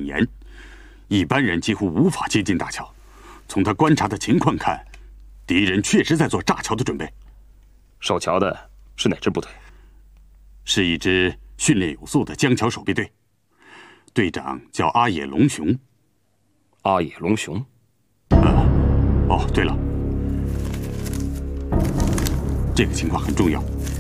严，一般人几乎无法接近大桥。从他观察的情况看，敌人确实在做炸桥的准备。 守桥的是哪支部队？ 是一支训练有素的江桥守备队，队长叫阿野龙雄。 阿野龙雄。 哦，对了，这个情况很重要。